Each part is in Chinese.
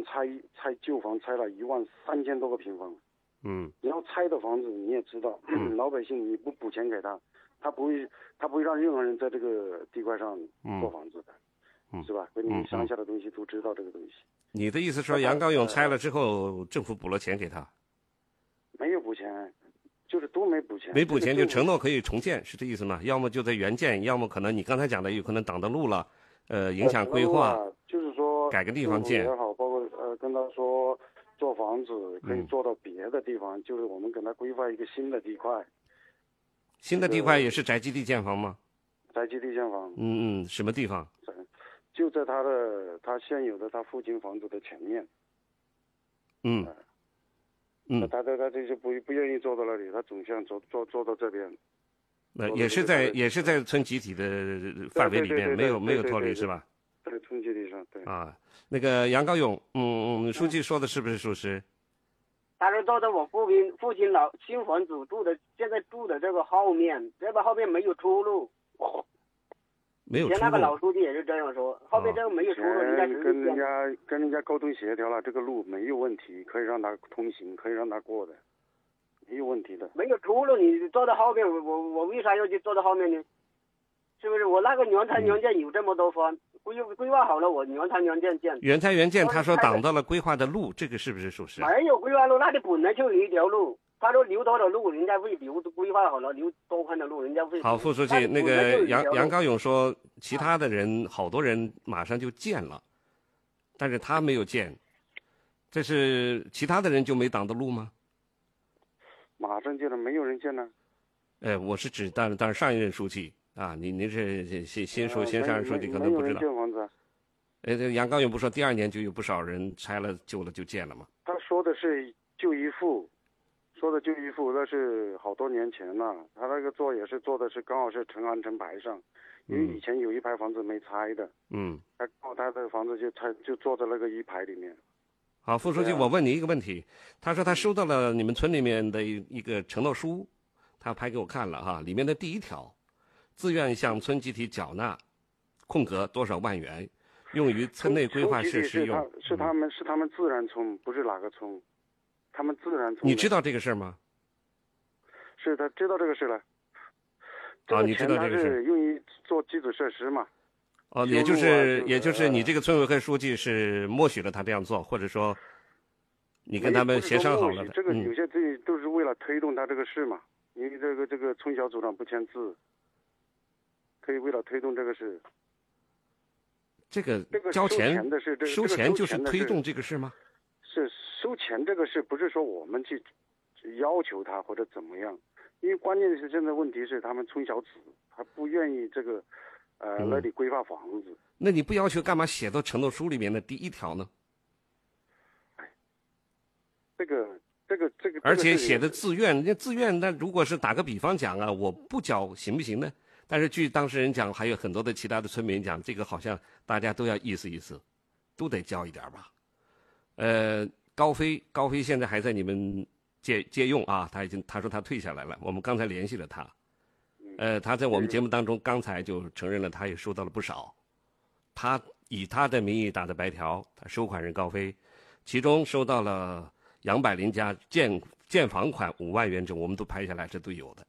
拆旧房拆了13000多个平方。然后拆的房子你也知道，老百姓你不补钱给他，他不会让任何人在这个地块上做房子的，是吧？跟你乡下的东西都知道这个东西。 你的意思说杨高勇拆了之后，政府补了钱给他？ 没有补钱，就是都没补钱。 没补钱就承诺可以重建，是这意思吗？要么就在原建，要么可能你刚才讲的有可能挡到路了，影响规划， 就是说改个地方建也好，包括跟他说做房子可以做到别的地方，就是我们给他规划一个新的地块。 新的地块也是宅基地建房吗？ 宅基地建房。 什么地方？ 就在他现有的他父亲房子的前面。他这就不愿意坐到那里，他总想坐到这边。 也是在村集体的范围里面，没有脱离是吧？ 在村集体上，对。 那个杨高勇，书记说的是不是属实？ 他是坐在我父亲新房子现在住的这个后面，这个后面没有出路。 没有出路。 以前那个老书记也是这样说，后面这个没有出路， 跟人家沟通协调了，这个路没有问题，可以让他通行，可以让他过的，没有问题的。 没有出路，你坐在后面，我为啥要去坐在后面呢？是不是？我那个原拆原建有这么多方，规划好了，我原拆原建建。 原拆原建，他说挡到了规划的路，这个是不是属实？ 没有规划路，那里本来就有一条路。他说留多少路，人家会规划好了，留多宽的路，人家会。 好，副书记，那个杨高勇说，其他的人好多人马上就建了，但是他没有建，这是其他的人就没挡的路吗？ 马上建了，没有人建呢。 我是指当然上一任书记啊，您是先上任书记可能不知道。 没有人建房子。 这杨高勇不说第2年就有不少人拆了旧了就建了吗？ 他说的是就一户。那是好多年前了，他那个也是做的是刚好是成行成排上，因为以前有一排房子没拆的，他的房子就坐在那个一排里面。 好，副书记，我问你一个问题，他说他收到了你们村里面的一个承诺书，他拍给我看了哈，里面的第1条，自愿向村集体缴纳空格多少万元，用于村内规划设施用。 是他们自然村，不是哪个村。他们自然村。 你知道这个事吗？ 是他知道这个事了。 你知道这个事？ 用于做基础设施嘛。 也就是你这个村委会书记是默许了他这样做，或者说你跟他们协商好了的。 这个有些都是为了推动他这个事嘛，因为这个村小组长不签字，可以为了推动这个事。 这个交钱的事， 收钱就是推动这个事吗？ 是收钱这个事，不是说我们去要求他或者怎么样，因为关键是现在问题是他们村小组他不愿意这个那里规划房子。 那你不要求干嘛写到承诺书里面的第1条呢？ 这个， 而且写的自愿，那自愿，那如果是打个比方讲啊，我不交行不行呢？但是据当事人讲，还有很多的其他的村民讲，这个好像大家都要意思意思，都得交一点吧。高飞现在还在你们借用啊，他说他退下来了，我们刚才联系了他，他在我们节目当中刚才就承认了，他也收到了不少，他以他的名义打的白条，他收款人高飞，其中收到了杨百林家建房款5万元，这我们都拍下来，这都有的。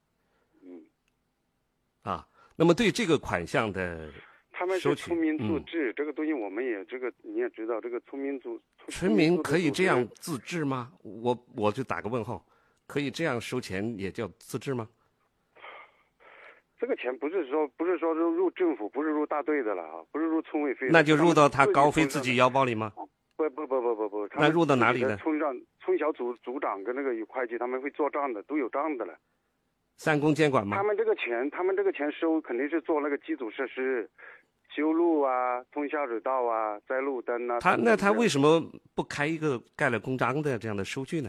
那么对这个款项的他们是村民自治，这个东西我们也你也知道，这个村民可以这样自治吗？我就打个问号，可以这样收钱也叫自治吗？ 这个钱不是说入政府，不是入大队的了啊，不是入村委会， 那就入到他高飞自己腰包里吗？ 不， 那入到哪里呢？ 村小组长跟那个有会计，他们会做账的，都有账的了。 3公监管吗？ 他们这个钱收肯定是做那个基础设施，修路啊，通下水道啊，摘路灯啊。 他为什么不开一个盖了公章的这样的收据呢？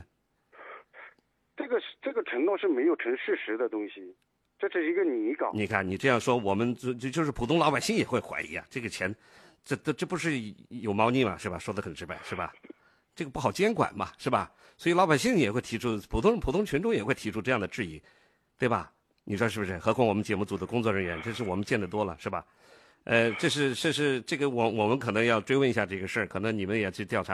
这个承诺是没有成事实的东西，这是一个拟稿。 你看你这样说，我们就是普通老百姓也会怀疑啊，这个钱，这不是有猫腻嘛，是吧？说得很直白，是吧？这个不好监管嘛，是吧？所以老百姓也会提出，普通群众也会提出这样的质疑。对吧？你说是不是？何况我们节目组的工作人员，这是我们见得多了，是吧？这是这个我们可能要追问一下这个事儿，可能你们也去调查。